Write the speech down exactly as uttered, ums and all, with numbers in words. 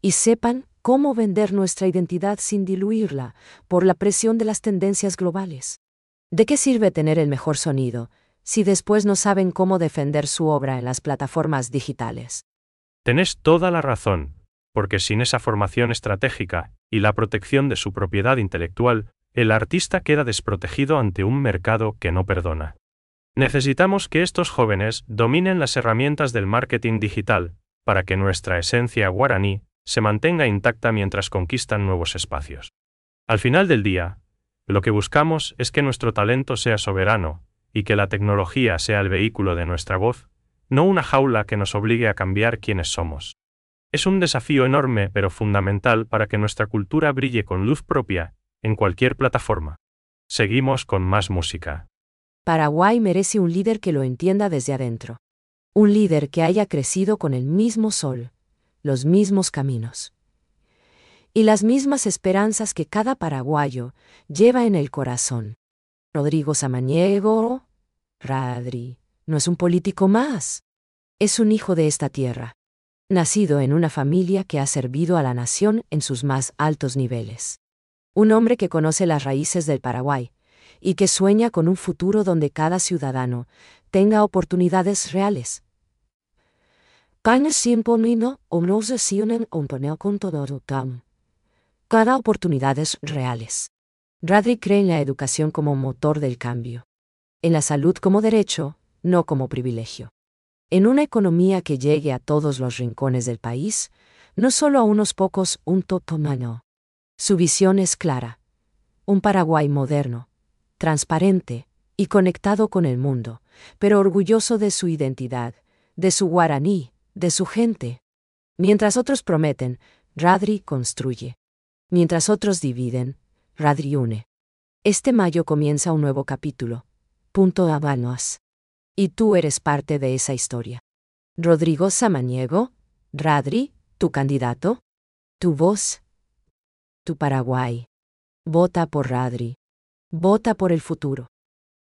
y sepan cómo vender nuestra identidad sin diluirla por la presión de las tendencias globales. ¿De qué sirve tener el mejor sonido si después no saben cómo defender su obra en las plataformas digitales? Tenés toda la razón, porque sin esa formación estratégica y la protección de su propiedad intelectual, el artista queda desprotegido ante un mercado que no perdona. Necesitamos que estos jóvenes dominen las herramientas del marketing digital, para que nuestra esencia guaraní se mantenga intacta mientras conquistan nuevos espacios. Al final del día, lo que buscamos es que nuestro talento sea soberano, y que la tecnología sea el vehículo de nuestra voz, no una jaula que nos obligue a cambiar quiénes somos. Es un desafío enorme pero fundamental para que nuestra cultura brille con luz propia, en cualquier plataforma. Seguimos con más música. Paraguay merece un líder que lo entienda desde adentro. Un líder que haya crecido con el mismo sol, los mismos caminos y las mismas esperanzas que cada paraguayo lleva en el corazón. Rodrigo Samaniego, Radri, no es un político más. Es un hijo de esta tierra, nacido en una familia que ha servido a la nación en sus más altos niveles. Un hombre que conoce las raíces del Paraguay y que sueña con un futuro donde cada ciudadano tenga oportunidades reales. Cada oportunidades reales. Radri cree en la educación como motor del cambio. En la salud como derecho, no como privilegio. En una economía que llegue a todos los rincones del país, no solo a unos pocos, un totomano. Su visión es clara. Un Paraguay moderno, transparente y conectado con el mundo, pero orgulloso de su identidad, de su guaraní, de su gente. Mientras otros prometen, Radri construye. Mientras otros dividen, Radri une. Este mayo comienza un nuevo capítulo. Punto Habanos. Y tú eres parte de esa historia. Rodrigo Samaniego, Radri, tu candidato, tu voz, tu Paraguay. Vota por Radri. Vota por el futuro.